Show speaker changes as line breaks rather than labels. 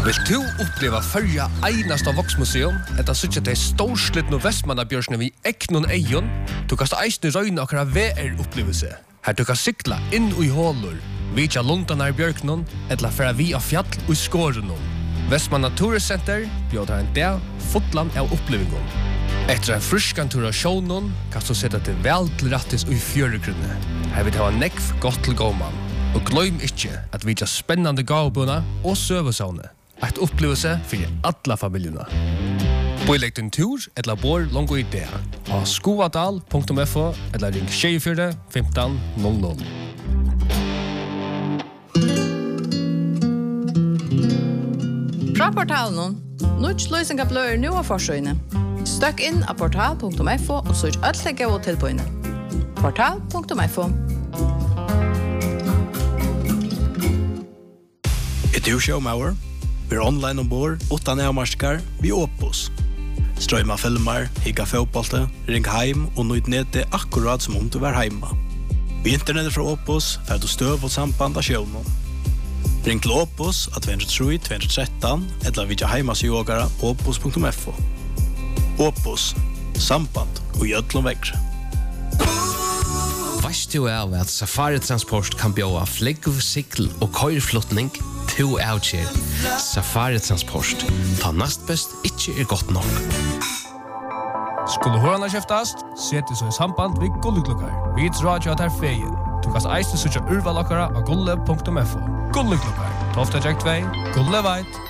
Vill du uppleva förja einasta voksmuseum, etta sutja til storslitnu Vestmannabjørsne vi eknon eion, du kast eisne røyna okra VR-upplevelse. Her du kan sykla inn i hålur, vitja lundanar bjørknon, etla færa vi av fjall og skårenon. Vestmanna Turistcenter bjóðar en dag fotland av upplevingon. Etter en fruskan tur av sjånon, kan du sette til vel til rattis og i fjøregrunne. Her vil det ha nekv godt til gåman. Og gløym ikkje at vi har spennande gavbuna og søvesavne. Et opplevelse for alla familjuna. Boilegg din tur eller bor longo i det. Av skoadal.fo eller ring 24 15 00.
Fra portalen, Nuts løysinga blør nu av forsøyne. Støkk inn av portal.fo og søk alle gode tilbøyne. Portal.fo.
Du showmauer, vi online ombord, utan avmarskar, vi Opus. Strøyma filmer, higga fotbollte, ring heim og nøyd nede akkurat som om du var heima. Vi internettet fra Opus, for du støv og samband av sjånen. Ring til Opus av 203-213, eller vidja heimasjågara opus.fo. Opus, samband og gjødlom vekkre.
Veist du av at Safari Transport kan bjóa flegg, sikl og køyrflotning to avkjær. Safari Transport. Ta nast best ikkje godt nok.
Skulle hårarna kjeftast, sett så i samband vid Gulleklokkar. Vi radio at her feien. Du kan eisne søkja urvalokkara av gulle.fo. Gulleklokkar. Tofta Jack 2, Gulle Veit.